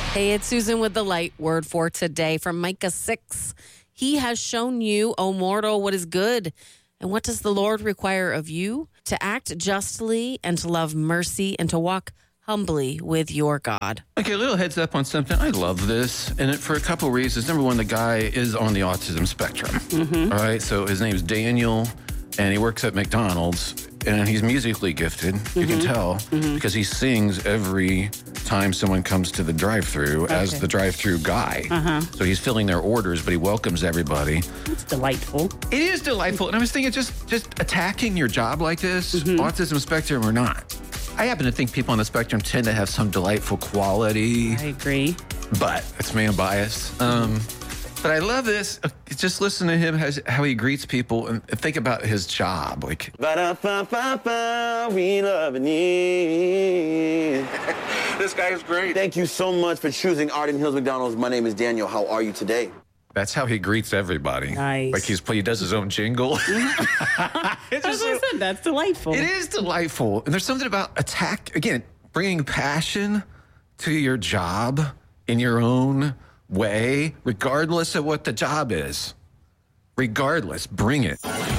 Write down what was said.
Hey, it's Susan with the light word for today from Micah 6. He has shown you, O mortal, what is good. And what does the Lord require of you? To act justly and to love mercy and to walk humbly with your God. Okay, a little heads up on something. I love this, and for a couple reasons. Number one, the guy is on the autism spectrum. All right, so his name's Daniel, and he works at McDonald's, and he's musically gifted. You can tell because he sings every time someone comes to the drive-thru as the drive-thru guy. So he's filling their orders, but he welcomes everybody. It's delightful. It is delightful, and I was thinking just attacking your job like this, autism spectrum or not. I happen to think people on the spectrum tend to have some delightful quality. I agree. But it's man biased. But I love this. Just listen to him, how he greets people, and think about his job. Like, Ba-da-ba-ba-ba, we love and need. this guy is great. Thank you so much for choosing Arden Hills McDonald's. My name is Daniel. How are you today? That's how he greets everybody. Nice. Like he does his own jingle. As I said, that's delightful. It is delightful. And there's something about bringing passion to your job in your own way, regardless of what the job is. Regardless, bring it.